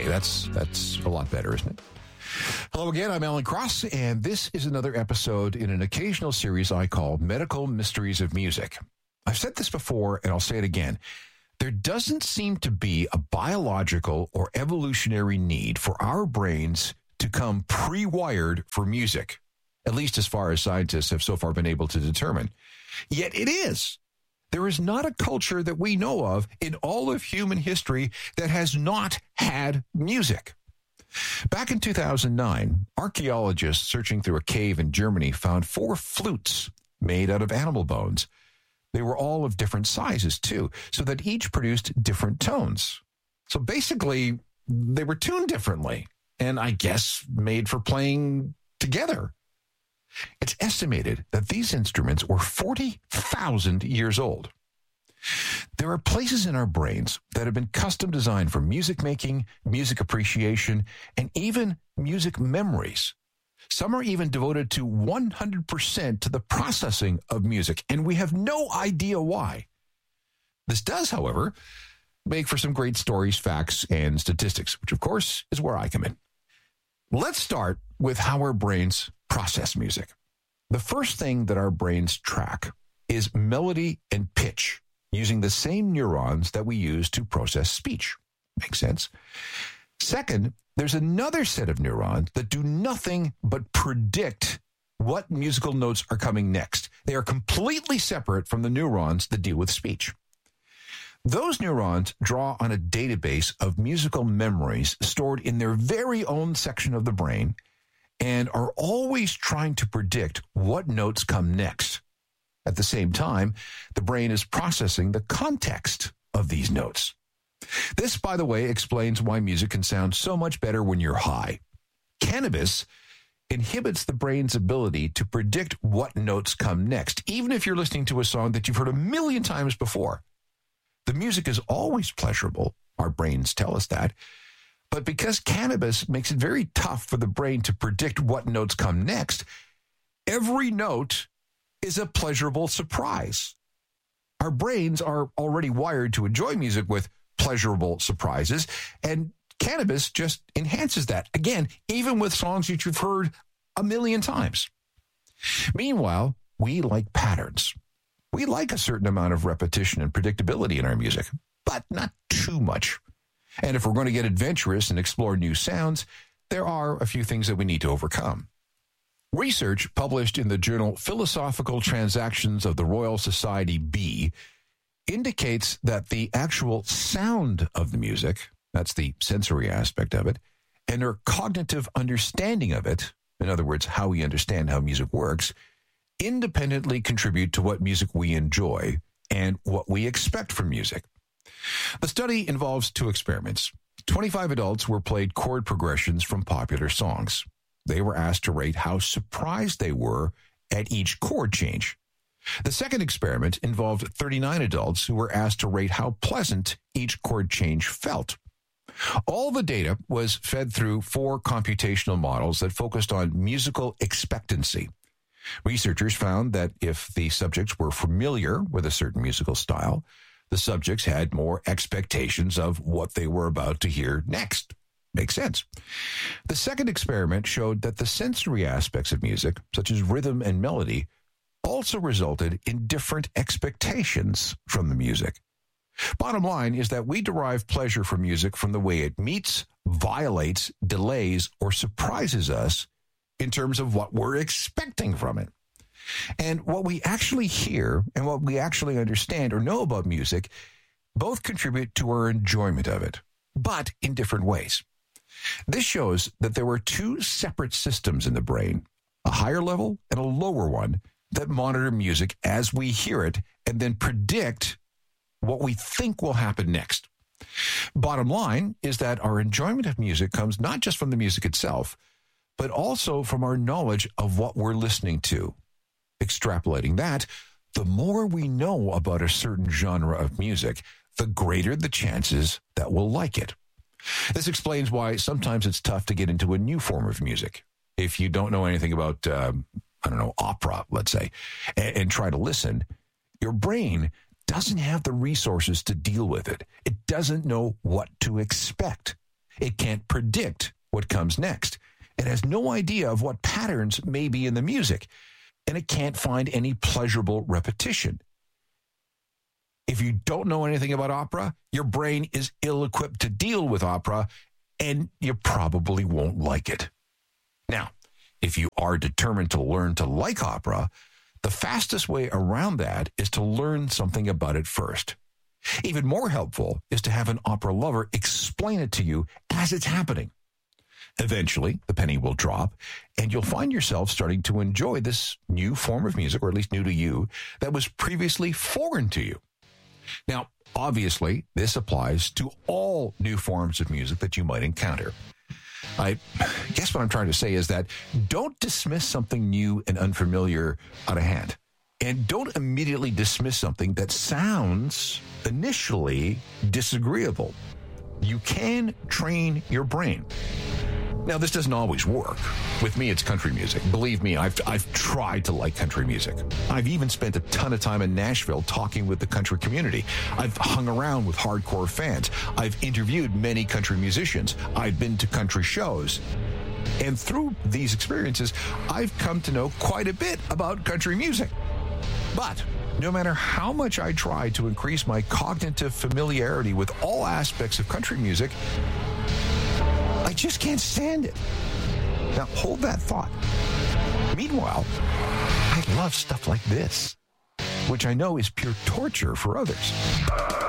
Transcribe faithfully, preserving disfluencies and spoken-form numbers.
Okay, that's that's a lot better, isn't it? Hello again, I'm Alan Cross, and this is another episode in an occasional series I call Medical Mysteries of Music. I've said this before, and I'll say it again. There doesn't seem to be a biological or evolutionary need for our brains to come pre-wired for music, at least as far as scientists have so far been able to determine. Yet it is. There is not a culture that we know of in all of human history that has not had music. Back in two thousand nine, archaeologists searching through a cave in Germany found four flutes made out of animal bones. They were all of different sizes, too, so that each produced different tones. So basically, they were tuned differently, and I guess made for playing together. It's estimated that these instruments were forty thousand years old. There are places in our brains that have been custom designed for music making, music appreciation, and even music memories. Some are even devoted to one hundred percent to the processing of music, and we have no idea why. This does, however, make for some great stories, facts, and statistics, which, of course, is where I come in. Let's start with how our brains process music. The first thing that our brains track is melody and pitch, using the same neurons that we use to process speech. Makes sense. Second, there's another set of neurons that do nothing but predict what musical notes are coming next. They are completely separate from the neurons that deal with speech. Those neurons draw on a database of musical memories stored in their very own section of the brain and are always trying to predict what notes come next. At the same time, the brain is processing the context of these notes. This, by the way, explains why music can sound so much better when you're high. Cannabis inhibits the brain's ability to predict what notes come next, even if you're listening to a song that you've heard a million times before. The music is always pleasurable. Our brains tell us that. But because cannabis makes it very tough for the brain to predict what notes come next, every note is a pleasurable surprise. Our brains are already wired to enjoy music with pleasurable surprises, and cannabis just enhances that. Again, even with songs that you've heard a million times. Meanwhile, we like patterns. We like a certain amount of repetition and predictability in our music, but not too much. And if we're going to get adventurous and explore new sounds, there are a few things that we need to overcome. Research published in the journal Philosophical Transactions of the Royal Society B indicates that the actual sound of the music, that's the sensory aspect of it, and our cognitive understanding of it, in other words, how we understand how music works, independently contribute to what music we enjoy and what we expect from music. The study involves two experiments. twenty-five adults were played chord progressions from popular songs. They were asked to rate how surprised they were at each chord change. The second experiment involved thirty-nine adults who were asked to rate how pleasant each chord change felt. All the data was fed through four computational models that focused on musical expectancy. Researchers found that if the subjects were familiar with a certain musical style, the subjects had more expectations of what they were about to hear next. Makes sense. The second experiment showed that the sensory aspects of music, such as rhythm and melody, also resulted in different expectations from the music. Bottom line is that we derive pleasure from music from the way it meets, violates, delays, or surprises us in terms of what we're expecting from it. And what we actually hear and what we actually understand or know about music both contribute to our enjoyment of it, but in different ways. This shows that there were two separate systems in the brain, a higher level and a lower one, that monitor music as we hear it and then predict what we think will happen next. Bottom line is that our enjoyment of music comes not just from the music itself, but also from our knowledge of what we're listening to. Extrapolating that, the more we know about a certain genre of music, the greater the chances that we'll like it. This explains why sometimes it's tough to get into a new form of music. If you don't know anything about, um, I don't know, opera, let's say, and, and try to listen, your brain doesn't have the resources to deal with it. It doesn't know what to expect. It can't predict what comes next. It has no idea of what patterns may be in the music, and it can't find any pleasurable repetition. If you don't know anything about opera, your brain is ill-equipped to deal with opera, and you probably won't like it. Now, if you are determined to learn to like opera, the fastest way around that is to learn something about it first. Even more helpful is to have an opera lover explain it to you as it's happening. Eventually, the penny will drop, and you'll find yourself starting to enjoy this new form of music, or at least new to you, that was previously foreign to you. Now, obviously, this applies to all new forms of music that you might encounter. I guess what I'm trying to say is that don't dismiss something new and unfamiliar out of hand. And don't immediately dismiss something that sounds initially disagreeable. You can train your brain. Now, this doesn't always work. With me, it's country music. Believe me, I've I've tried to like country music. I've even spent a ton of time in Nashville talking with the country community. I've hung around with hardcore fans. I've interviewed many country musicians. I've been to country shows. And through these experiences, I've come to know quite a bit about country music. But no matter how much I try to increase my cognitive familiarity with all aspects of country music, I just can't stand it. Now, hold that thought. Meanwhile, I love stuff like this, which I know is pure torture for others.